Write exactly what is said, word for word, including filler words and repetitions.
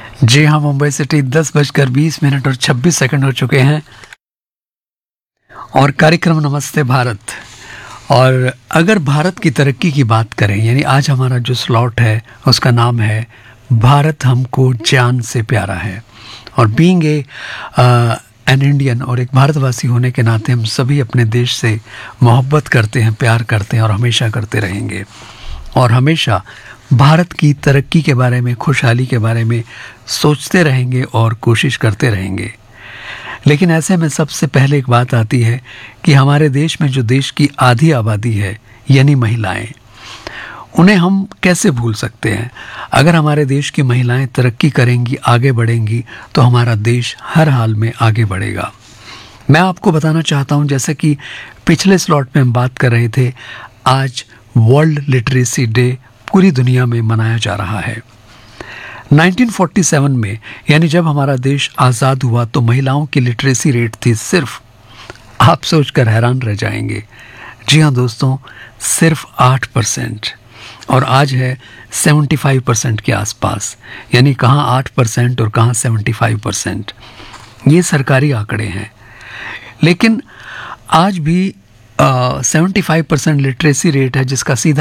जी हाँ, मुंबई सिटी दस बजकर बीस मिनट और छब्बीस सेकंड हो चुके हैं और कार्यक्रम नमस्ते भारत। और अगर भारत की तरक्की की बात करें, यानी आज हमारा जो स्लॉट है उसका नाम है भारत हमको जान से प्यारा है। और बीइंग ए एन इंडियन और एक भारतवासी होने के नाते हम सभी अपने देश से मोहब्बत करते हैं, प्यार करते हैं और हमेशा करते रहेंगे। और हमेशा भारत की तरक्की के बारे में, खुशहाली के बारे में सोचते रहेंगे और कोशिश करते रहेंगे। लेकिन ऐसे में सबसे पहले एक बात आती है कि हमारे देश में जो देश की आधी आबादी है, यानी महिलाएं, उन्हें हम कैसे भूल सकते हैं। अगर हमारे देश की महिलाएं तरक्की करेंगी, आगे बढ़ेंगी, तो हमारा देश हर हाल में आगे बढ़ेगा। मैं आपको बताना चाहता हूं, जैसे कि पिछले स्लॉट में हम बात कर रहे थे, आज वर्ल्ड लिटरेसी डे पूरी दुनिया में मनाया जा रहा है। उन्नीस सौ सैंतालीस में, यानी जब हमारा देश आज़ाद हुआ, तो महिलाओं की लिटरेसी रेट थी सिर्फ, आप सोचकर हैरान रह जाएंगे, जी हाँ दोस्तों, सिर्फ आठ परसेंट। और आज है पचहत्तर परसेंट के आसपास। यानी कहाँ आठ परसेंट और कहाँ पचहत्तर परसेंट, ये सरकारी आंकड़े हैं। लेकिन आज भी पचहत्तर परसेंट लिटरेसी रेट है, जिसका सीधा